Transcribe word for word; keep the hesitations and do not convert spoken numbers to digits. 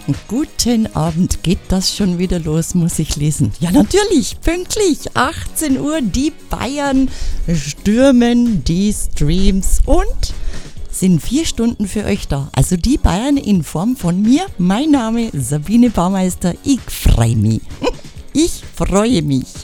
Guten Abend, geht das schon wieder los, muss ich lesen. Ja, natürlich, pünktlich, achtzehn Uhr, die Bayern stürmen die Streams und sind vier Stunden für euch da. Also die Bayern in Form von mir. Mein Name Sabine Baumeister, ich freue mich. Ich freue mich.